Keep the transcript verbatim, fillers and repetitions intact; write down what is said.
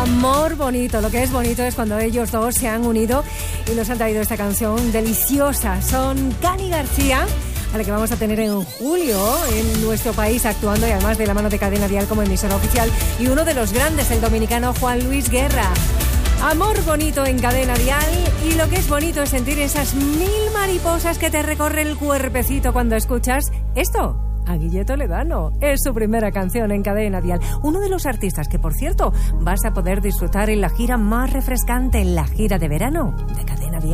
Amor bonito. Lo que es bonito es cuando ellos dos se han unido y nos han traído esta canción deliciosa. Son Cani García, a la que vamos a tener en julio en nuestro país actuando, y además de la mano de Cadena Dial como emisora oficial, y uno de los grandes, el dominicano Juan Luis Guerra. Amor bonito en Cadena Dial, y lo que es bonito es sentir esas mil mariposas que te recorre el cuerpecito cuando escuchas esto. A Guille Toledano, es su primera canción en Cadena Dial. Uno de los artistas que, por cierto, vas a poder disfrutar en la gira más refrescante, en la gira de verano de Cadena Dial.